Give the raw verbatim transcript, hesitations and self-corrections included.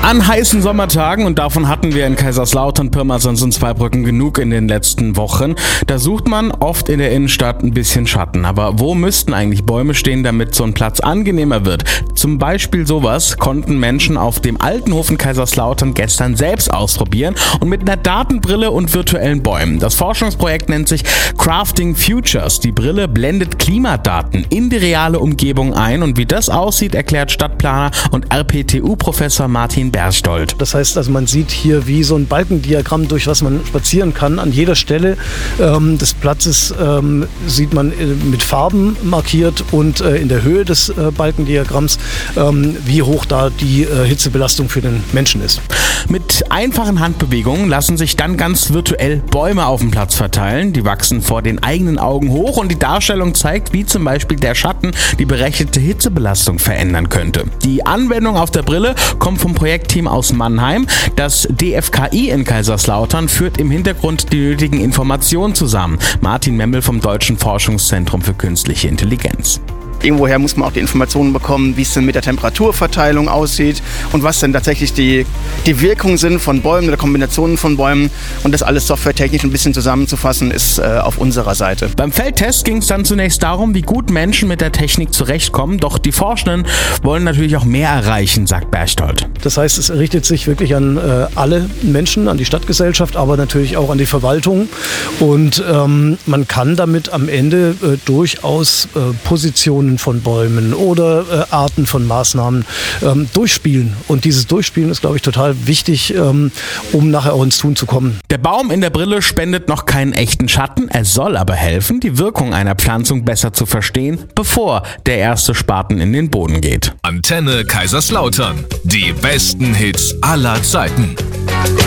An heißen Sommertagen, und davon hatten wir in Kaiserslautern, Pirmasens und Zweibrücken genug in den letzten Wochen, da sucht man oft in der Innenstadt ein bisschen Schatten. Aber wo müssten eigentlich Bäume stehen, damit so ein Platz angenehmer wird? Zum Beispiel sowas konnten Menschen auf dem Altenhof in Kaiserslautern gestern selbst ausprobieren und mit einer Datenbrille und virtuellen Bäumen. Das Forschungsprojekt nennt sich Crafting Futures. Die Brille blendet Klimadaten in die reale Umgebung ein, und wie das aussieht, erklärt Stadtplaner und R P T U-Professor Martin Berchtold. Das heißt also, man sieht hier wie so ein Balkendiagramm, durch was man spazieren kann. An jeder Stelle ähm, des Platzes ähm, sieht man äh, mit Farben markiert und äh, in der Höhe des äh, Balkendiagramms, ähm, wie hoch da die äh, Hitzebelastung für den Menschen ist. Mit einfachen Handbewegungen lassen sich dann ganz virtuell Bäume auf dem Platz verteilen. Die wachsen vor den eigenen Augen hoch, und die Darstellung zeigt, wie zum Beispiel der Schatten die berechnete Hitzebelastung verändern könnte. Die Anwendung auf der Brille kommt vom Projektteam aus Mannheim. Das D F K I in Kaiserslautern führt im Hintergrund die nötigen Informationen zusammen. Martin Memmel vom Deutschen Forschungszentrum für Künstliche Intelligenz. Irgendwoher muss man auch die Informationen bekommen, wie es denn mit der Temperaturverteilung aussieht und was denn tatsächlich die, die Wirkungen sind von Bäumen oder Kombinationen von Bäumen. Und das alles softwaretechnisch ein bisschen zusammenzufassen, ist äh, auf unserer Seite. Beim Feldtest ging es dann zunächst darum, wie gut Menschen mit der Technik zurechtkommen. Doch die Forschenden wollen natürlich auch mehr erreichen, sagt Berchtold. Das heißt, es richtet sich wirklich an äh, alle Menschen, an die Stadtgesellschaft, aber natürlich auch an die Verwaltung. Und ähm, man kann damit am Ende äh, durchaus äh, Positionen von Bäumen oder äh, Arten von Maßnahmen ähm, durchspielen. Und dieses Durchspielen ist, glaube ich, total wichtig, ähm, um nachher auch ins Tun zu kommen. Der Baum in der Brille spendet noch keinen echten Schatten. Er soll aber helfen, die Wirkung einer Pflanzung besser zu verstehen, bevor der erste Spaten in den Boden geht. Antenne Kaiserslautern. Die besten Hits aller Zeiten.